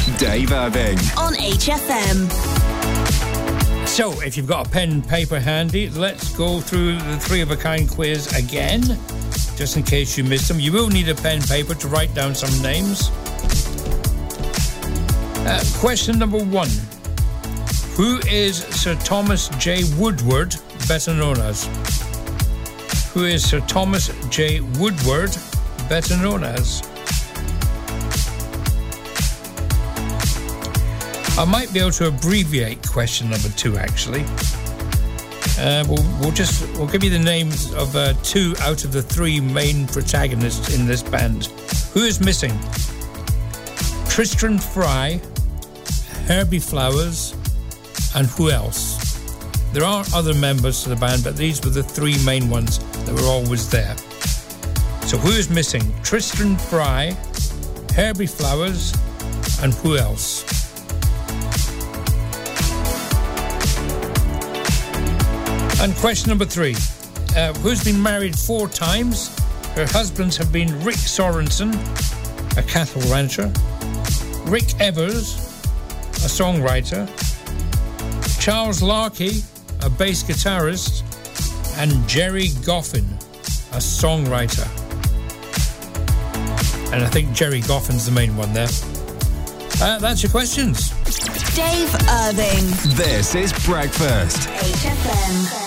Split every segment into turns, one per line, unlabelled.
Dave Irving
on HFM.
So, if you've got a pen and paper handy, let's go through the Three of a Kind quiz again, just in case you missed them. You will need a pen and paper to write down some names. Question number 1. Who is Sir Thomas J. Woodward, better known as? Who is Sir Thomas J. Woodward, better known as? I might be able to abbreviate question number 2, actually. We'll give you the names of 2 out of the 3 main protagonists in this band. Who is missing? Tristram Fry, Herbie Flowers, and who else? There are other members to the band, but these were the 3 main ones that were always there. So who is missing? Tristram Fry, Herbie Flowers, and who else? And question number 3. Who's been married 4 times? Her husbands have been Rick Sorensen, a cattle rancher, Rick Evers, a songwriter, Charles Larkey, a bass guitarist, and Jerry Goffin, a songwriter. And I think Jerry Goffin's the main one there. That's your questions.
Dave Irving.
This is Breakfast.
HFM.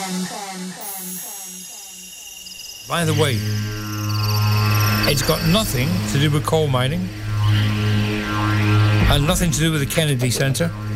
By the way, it's got nothing to do with coal mining and nothing to do with the Kennedy Center.